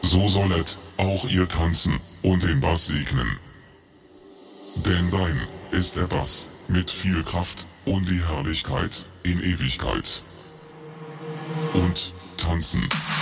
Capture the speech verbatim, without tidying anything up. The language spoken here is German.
so sollet auch ihr tanzen und den Bass segnen. Denn dein ist der Bass mit viel Kraft und die Herrlichkeit in Ewigkeit. Und tanzen.